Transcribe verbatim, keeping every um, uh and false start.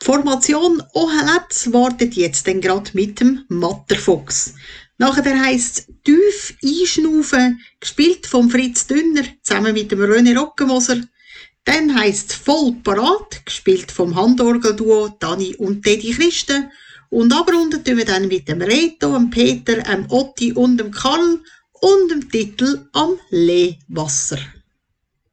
Formation Oheletz wartet jetzt dann gerade mit dem Matterfuchs. Nachher heisst es tief einschnaufen, gespielt vom Fritz Dünner zusammen mit dem René Rockenmoser. Dann heisst es voll parat, gespielt vom Handorgelduo Dani und Teddy Christen. Und abrunden tun wir dann mit dem Reto, dem Peter, dem Otti und dem Karl und dem Titel am Leewasser.